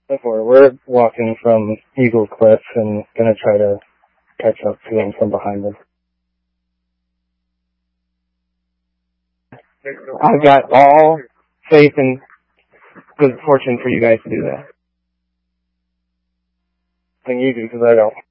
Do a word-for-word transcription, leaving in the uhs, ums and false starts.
Before, we're walking from Eagle Cliff and gonna try to catch up to them from behind us. I've got all faith and good fortune for you guys to do that. I think you do, because I don't.